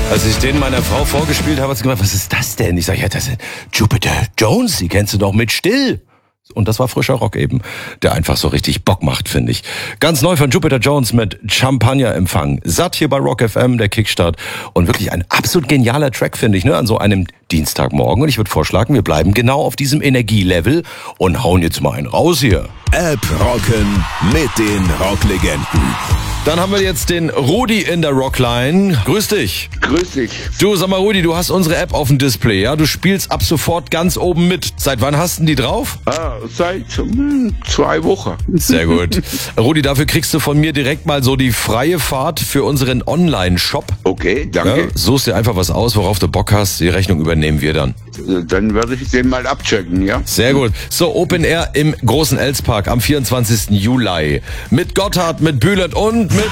Als ich den meiner Frau vorgespielt habe, hat sie gesagt, was ist das denn? Ich sage, ja, das ist Jupiter Jones, die kennst du doch mit Still. Und das war frischer Rock eben, der einfach so richtig Bock macht, finde ich. Ganz neu von Jupiter Jones mit Champagner-Empfang. Satt hier bei Rock FM, der Kickstart. Und wirklich ein absolut genialer Track, finde ich, ne, an so einem Dienstagmorgen. Und ich würde vorschlagen, wir bleiben genau auf diesem Energielevel und hauen jetzt mal einen raus hier. App rocken mit den Rocklegenden. Dann haben wir jetzt den Rudi in der Rockline. Grüß dich. Grüß dich. Du, sag mal Rudi, du hast unsere App auf dem Display, ja? Du spielst ab sofort ganz oben mit. Seit wann hast du die drauf? Seit 2 Wochen. Sehr gut. Rudi, dafür kriegst du von mir direkt mal so die freie Fahrt für unseren Online-Shop. Okay, danke. Ja, suchst dir einfach was aus, worauf du Bock hast. Die Rechnung übernehmen wir dann. Dann werde ich den mal abchecken, ja? Sehr gut. So, Open Air im Großen Elspark am 24. Juli. Mit Gotthard, mit Bühlert und mit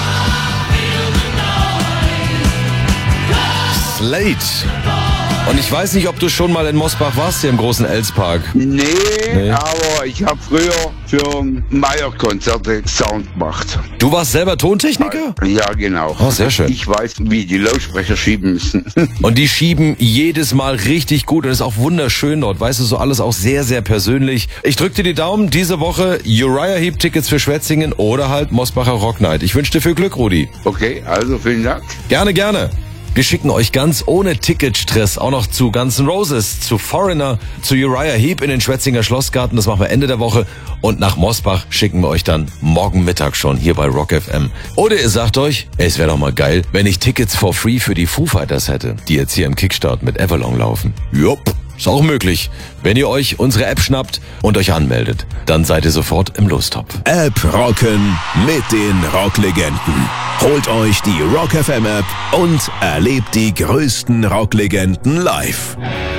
Slate. Und ich weiß nicht, ob du schon mal in Mosbach warst, hier im Großen Elspark. Nee, aber ich habe früher für Meyer-Konzerte Sound gemacht. Du warst selber Tontechniker? Ja, genau. Oh, sehr schön. Ich weiß, wie die Lautsprecher schieben müssen. Und die schieben jedes Mal richtig gut und ist auch wunderschön dort. Weißt du, so alles auch sehr, sehr persönlich. Ich drück dir die Daumen. Diese Woche Uriah Heep Tickets für Schwetzingen oder halt Mosbacher Rock Night. Ich wünsche dir viel Glück, Rudi. Okay, also vielen Dank. Gerne, gerne. Wir schicken euch ganz ohne Ticketstress auch noch zu Guns N' Roses, zu Foreigner, zu Uriah Heep in den Schwetzinger Schlossgarten. Das machen wir Ende der Woche. Und nach Mosbach schicken wir euch dann morgen Mittag schon hier bei Rock FM. Oder ihr sagt euch, es wäre doch mal geil, wenn ich Tickets for free für die Foo Fighters hätte, die jetzt hier im Kickstart mit Everlong laufen. Jupp. Ist auch möglich. Wenn ihr euch unsere App schnappt und euch anmeldet, dann seid ihr sofort im Lostopf. App rocken mit den Rocklegenden. Holt euch die Rock FM App und erlebt die größten Rocklegenden live.